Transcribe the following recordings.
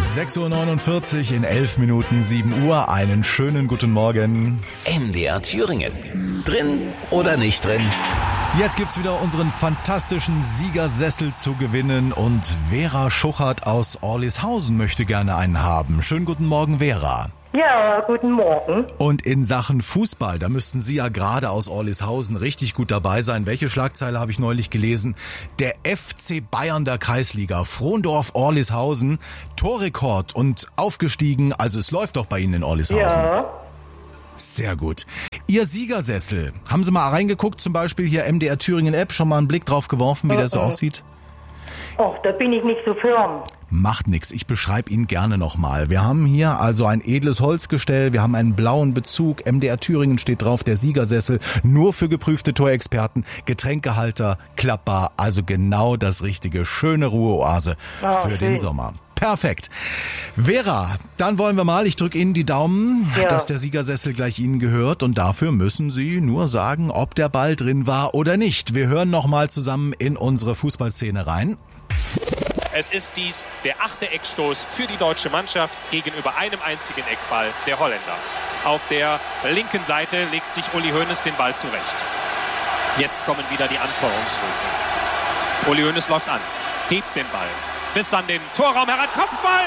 6:49 Uhr in 11 Minuten 7 Uhr. Einen schönen guten Morgen. MDR Thüringen. Drin oder nicht drin? Jetzt gibt's wieder unseren fantastischen Siegersessel zu gewinnen und Vera Schuchert aus Orlishausen möchte gerne einen haben. Schönen guten Morgen, Vera. Ja, guten Morgen. Und in Sachen Fußball, da müssten Sie ja gerade aus Orlishausen richtig gut dabei sein. Welche Schlagzeile habe ich neulich gelesen? Der FC Bayern der Kreisliga, Frondorf-Orlishausen, Torrekord und aufgestiegen. Also es läuft doch bei Ihnen in Orlishausen. Ja. Sehr gut. Ihr Siegersessel, haben Sie mal reingeguckt, zum Beispiel hier MDR Thüringen App, schon mal einen Blick drauf geworfen, wie der so aussieht? Och, da bin ich nicht so firm. Macht nix, ich beschreibe ihn gerne nochmal. Wir haben hier also ein edles Holzgestell, wir haben einen blauen Bezug, MDR Thüringen steht drauf, der Siegersessel, nur für geprüfte Torexperten, Getränkehalter, klappbar, also genau das richtige, schöne Ruheoase für den Sommer. Perfekt. Vera, dann wollen wir mal, ich drücke Ihnen die Daumen, dass der Siegersessel gleich Ihnen gehört und dafür müssen Sie nur sagen, ob der Ball drin war oder nicht. Wir hören nochmal zusammen in unsere Fußballszene rein. Es ist dies der 8. Eckstoß für die deutsche Mannschaft gegenüber einem einzigen Eckball der Holländer. Auf der linken Seite legt sich Uli Hoeneß den Ball zurecht. Jetzt kommen wieder die Anfeuerungsrufe. Uli Hoeneß läuft an, hebt den Ball bis an den Torraum heran, Kopfball!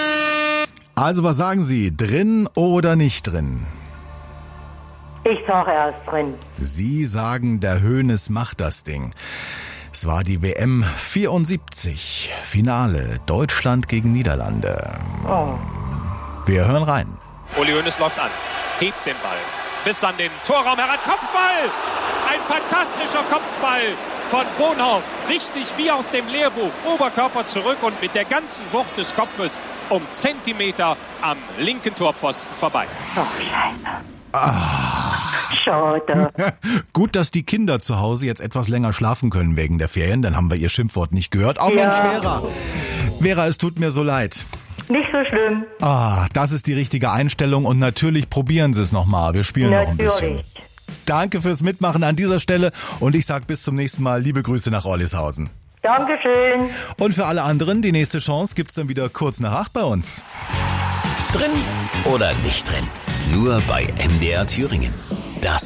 Also was sagen Sie, drin oder nicht drin? Ich sage erst drin. Sie sagen, der Hoeneß macht das Ding. Es war die WM 74, Finale Deutschland gegen Niederlande. Wir hören rein. Uli Hoeneß läuft an, hebt den Ball bis an den Torraum heran, Kopfball! Ein fantastischer Kopfball von Bonhoff, richtig wie aus dem Lehrbuch, Oberkörper zurück und mit der ganzen Wucht des Kopfes um Zentimeter am linken Torpfosten vorbei. Schade. Gut, dass die Kinder zu Hause jetzt etwas länger schlafen können wegen der Ferien, dann haben wir ihr Schimpfwort nicht gehört. Oh Mensch, Vera. Vera, es tut mir so leid. Nicht so schlimm. Das ist die richtige Einstellung und natürlich probieren Sie es nochmal. Wir spielen noch ein bisschen. Danke fürs Mitmachen an dieser Stelle und ich sage bis zum nächsten Mal. Liebe Grüße nach Orlishausen. Dankeschön. Und für alle anderen, die nächste Chance gibt's dann wieder kurz nach 8 bei uns. Drin oder nicht drin? Nur bei MDR Thüringen.